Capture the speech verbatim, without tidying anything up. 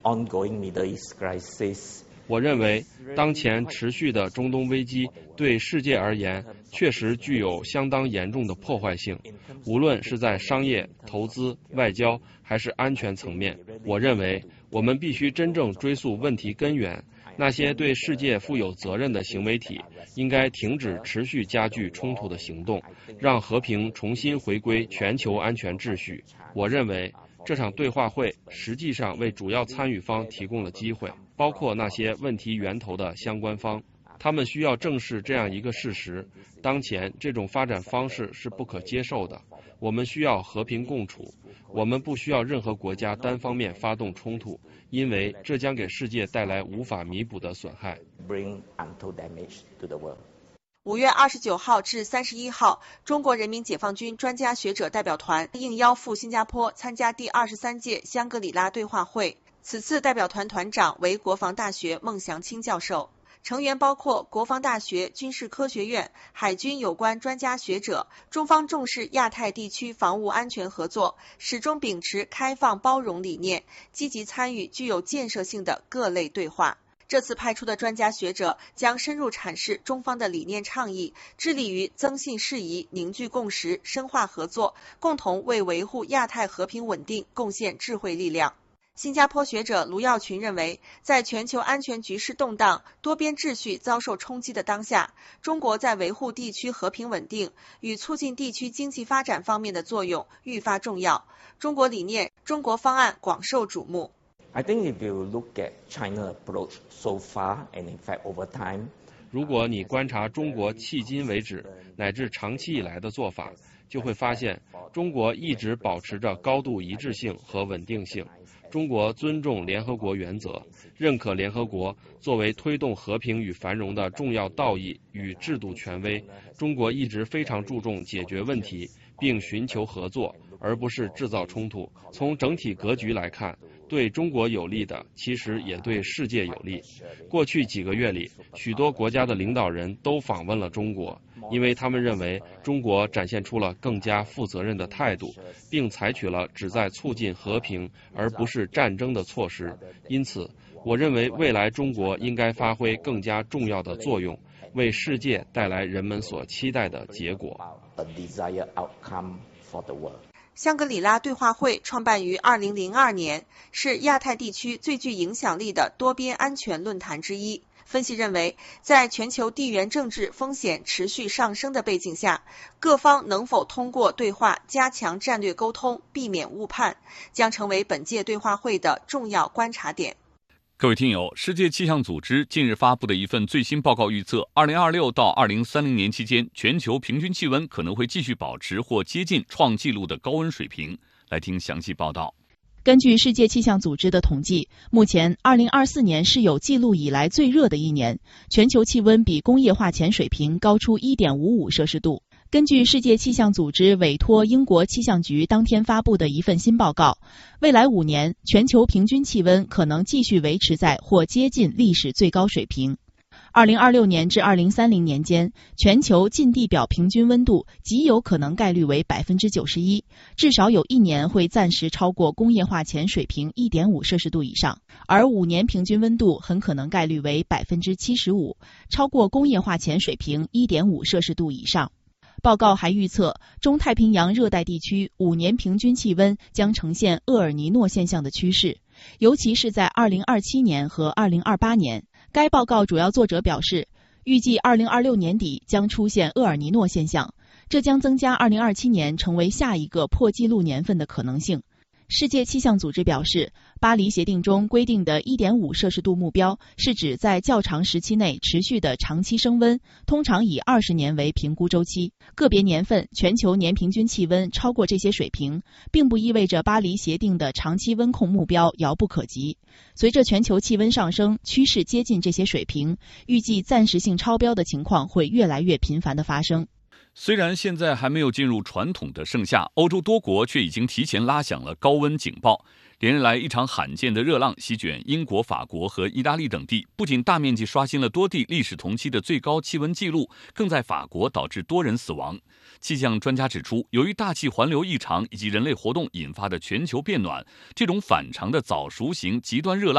ongoing Middle East crisis。 我认为，当前持续的中东危机对世界而言确实具有相当严重的破坏性，无论是在商业、投资、外交还是安全层面。我认为，我们必须真正追溯问题根源。那些对世界负有责任的行为体应该停止持续加剧冲突的行动，让和平重新回归全球安全秩序。我认为，这场对话会实际上为主要参与方提供了机会，包括那些问题源头的相关方。他们需要正视这样一个事实：当前这种发展方式是不可接受的。我们需要和平共处，我们不需要任何国家单方面发动冲突，因为这将给世界带来无法弥补的损害。 五月二十九号至三十一号，中国人民解放军专家学者代表团应邀赴新加坡参加第二十三届香格里拉对话会。此次代表团团长为国防大学孟祥青教授。成员包括国防大学军事科学院、海军有关专家学者。中方重视亚太地区防务安全合作，始终秉持开放包容理念，积极参与具有建设性的各类对话。这次派出的专家学者将深入阐释中方的理念倡议，致力于增信事宜、凝聚共识、深化合作，共同为维护亚太和平稳定贡献智慧力量。新加坡学者卢耀群认为，在全球安全局势动荡、多边秩序遭受冲击的当下，中国在维护地区和平稳定与促进地区经济发展方面的作用愈发重要。中国理念、中国方案广受瞩目。 I think if you look at China's approach so far, and in fact over time, 如果你观察中国迄今为止乃至长期以来的做法，就会发现中国一直保持着高度一致性和稳定性。中国尊重联合国原则，认可联合国作为推动和平与繁荣的重要道义与制度权威。中国一直非常注重解决问题，并寻求合作，而不是制造冲突。从整体格局来看，对中国有利的，其实也对世界有利。过去几个月里，许多国家的领导人都访问了中国，因为他们认为中国展现出了更加负责任的态度，并采取了旨在促进和平而不是战争的措施。因此，我认为未来中国应该发挥更加重要的作用，为世界带来人们所期待的结果。 香格里拉对话会创办于二零零二年，是亚太地区最具影响力的多边安全论坛之一。分析认为，在全球地缘政治风险持续上升的背景下，各方能否通过对话加强战略沟通，避免误判，将成为本届对话会的重要观察点。 各位听友，世界气象组织近日发布的一份最新报告预测，二零二六到二零三零年期间，全球平均气温可能会继续保持或接近创纪录的高温水平。来听详细报道。 根据世界气象组织的统计，目前二零二四年是有记录以来最热的一年，全球气温比工业化前水平高出 一点五五摄氏度。根据世界气象组织委托英国气象局当天发布的一份新报告，未来五年全球平均气温可能继续维持在或接近历史最高水平。二零二六年至二零三零年间，全球近地表平均温度极有可能概率为 百分之九十一， 至少有一年会暂时超过工业化前水平 一点五摄氏度以上，而五年平均温度很可能概率为 百分之七十五， 超过工业化前水平 一点五摄氏度以上。报告还预测，中太平洋热带地区五年平均气温将呈现厄尔尼诺现象的趋势，尤其是在二零二七年和二零二八年。该报告主要作者表示，预计二零二六年底将出现厄尔尼诺现象，这将增加二零二七年成为下一个破纪录年份的可能性。世界气象组织表示，巴黎协定中规定的 一点五摄氏度目标是指在较长时期内持续的长期升温，通常以二十年为评估周期。个别年份全球年平均气温超过这些水平，并不意味着巴黎协定的长期温控目标遥不可及。随着全球气温上升，趋势接近这些水平，预计暂时性超标的情况会越来越频繁地发生。 虽然现在还没有进入传统的盛夏，欧洲多国却已经提前拉响了高温警报。连日来一场罕见的热浪席卷英国、法国和意大利等地，不仅大面积刷新了多地历史同期的最高气温纪录，更在法国导致多人死亡。气象专家指出，由于大气环流异常以及人类活动引发的全球变暖，这种反常的早熟型极端热浪